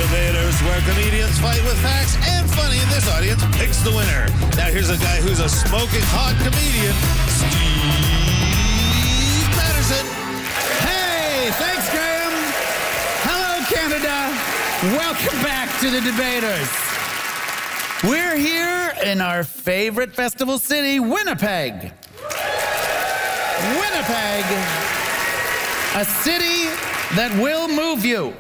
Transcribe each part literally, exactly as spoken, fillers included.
Debaters, where comedians fight with facts and funny, and this audience picks the winner. Now here's a guy who's a smoking hot comedian, Steve Patterson. Hey, thanks, Graham. Hello, Canada. Welcome back to the Debaters. We're here in our favorite festival city, Winnipeg. Winnipeg, a city that will move you.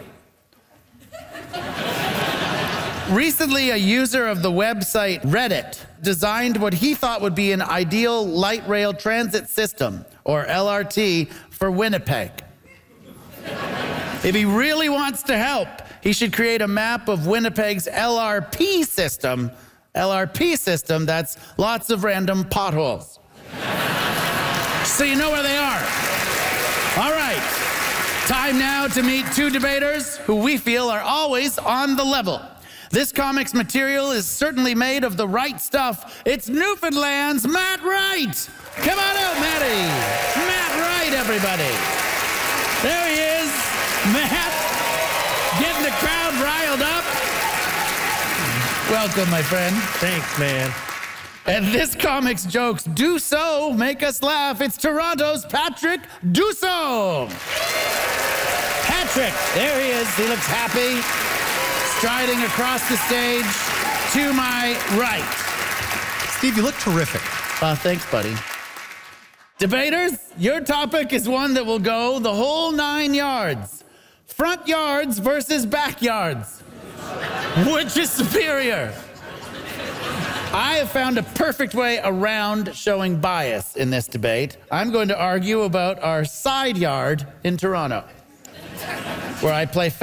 Recently, a user of the website Reddit designed what he thought would be an ideal light rail transit system, or L R T, for Winnipeg. If he really wants to help, he should create a map of Winnipeg's L R P system. L R P system, that's lots of random potholes. So you know where they are. All right, time now to meet two debaters who we feel are always on the level. This comic's material is certainly made of the right stuff. It's Newfoundland's Matt Wright. Come on out, Matty. Matt Wright, everybody. There he is, Matt, getting the crowd riled up. Welcome, my friend. Thanks, man. And this comic's jokes do so make us laugh. It's Toronto's Patrick Dussault. Patrick, there he is. He looks happy. Striding across the stage to my right. Steve, you look terrific. Uh, thanks, buddy. Debaters, your topic is one that will go the whole nine yards. Front yards versus backyards. Which is superior? I have found a perfect way around showing bias in this debate. I'm going to argue about our side yard in Toronto, where I play